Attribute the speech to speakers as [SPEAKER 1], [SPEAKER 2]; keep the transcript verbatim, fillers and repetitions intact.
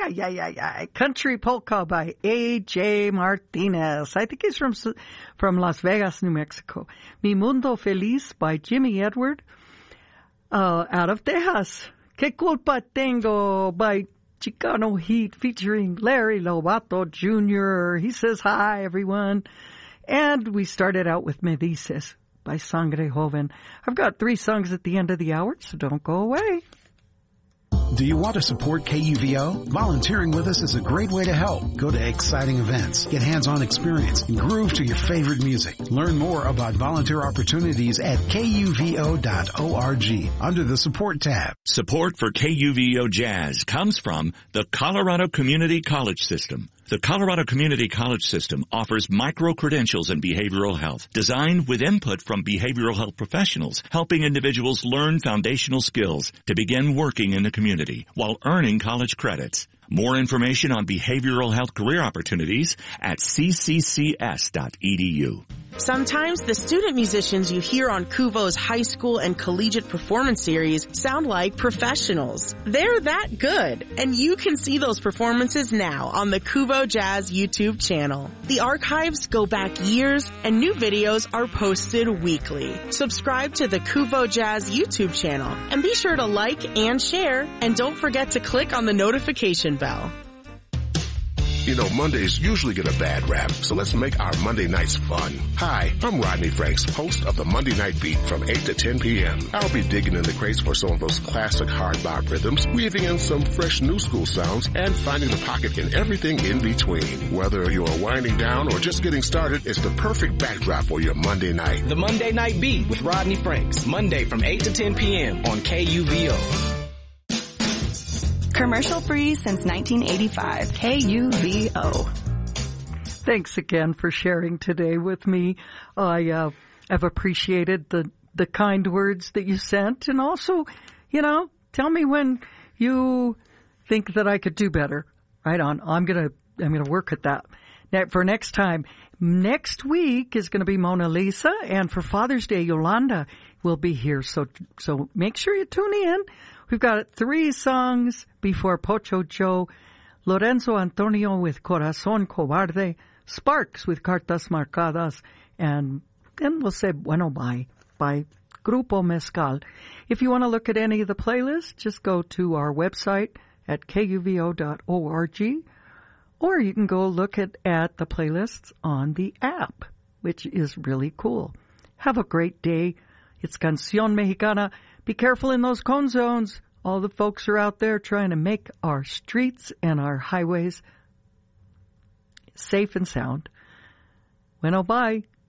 [SPEAKER 1] ay, ay, ay, ay. Country Polka by A J Martinez. I think he's from from Las Vegas, New Mexico. Mi Mundo Feliz by Jimmy Edward, uh, out of Texas. Que Culpa Tengo by Chicano Heat featuring Larry Lobato Junior He says hi, everyone. And we started out with Me Dices by Sangre Joven. I've got three songs at the end of the hour, so don't go away.
[SPEAKER 2] Do you want to support K U V O? Volunteering with us is a great way to help. Go to exciting events, get hands-on experience, and groove to your favorite music. Learn more about volunteer opportunities at K U V O dot org under the Support tab.
[SPEAKER 3] Support for K U V O Jazz comes from the Colorado Community College System. The Colorado Community College System offers micro-credentials in behavioral health, designed with input from behavioral health professionals, helping individuals learn foundational skills to begin working in the community while earning college credits. More information on behavioral health career opportunities at c c c s dot e d u.
[SPEAKER 4] Sometimes the student musicians you hear on Kuvo's high school and collegiate performance series sound like professionals. They're that good, and you can see those performances now on the Kuvo Jazz YouTube channel. The archives go back years, and new videos are posted weekly. Subscribe to the Kuvo Jazz YouTube channel, and be sure to like and share, and don't forget to click on the notification bell.
[SPEAKER 5] You know, Mondays usually get a bad rap, so let's make our Monday nights fun. Hi, I'm Rodney Franks, host of the Monday Night Beat from eight to ten p.m. I'll be digging in the crates for some of those classic hard bop rhythms, weaving in some fresh new school sounds, and finding the pocket in everything in between. Whether you're winding down or just getting started, it's the perfect backdrop for your Monday night.
[SPEAKER 6] The Monday Night Beat with Rodney Franks, Monday from eight to ten p.m. on K U V O.
[SPEAKER 7] Commercial free since nineteen eighty-five. K U V O.
[SPEAKER 1] Thanks again for sharing today with me. I uh, have appreciated the, the kind words that you sent, and also, you know, tell me when you think that I could do better. Right on. I'm gonna I'm gonna work at that. Now, for next time, next week is going to be Mona Lisa, and for Father's Day, Yolanda will be here. So so make sure you tune in. We've got three songs before Pocho Joe, Lorenzo Antonio with Corazón Cobarde, Sparks with Cartas Marcadas, and then we'll say Bueno Bye by Grupo Mezcal. If you want to look at any of the playlists, just go to our website at K U V O dot org, or you can go look at, at the playlists on the app, which is really cool. Have a great day. It's Canción Mexicana. Be careful in those cone zones. All the folks are out there trying to make our streets and our highways safe and sound. Bueno, bye.